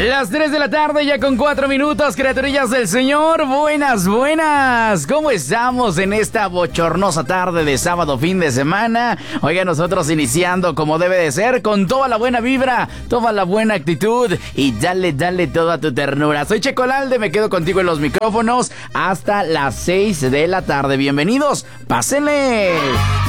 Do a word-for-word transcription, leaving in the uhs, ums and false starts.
Las tres de la tarde, ya con cuatro minutos, criaturillas del Señor. Buenas, buenas. ¿Cómo estamos en esta bochornosa tarde de sábado, fin de semana? Oiga, nosotros iniciando como debe de ser, con toda la buena vibra, toda la buena actitud y dale, dale toda tu ternura. Soy Checolalde, me quedo contigo en los micrófonos hasta las seis de la tarde. Bienvenidos, pásenle.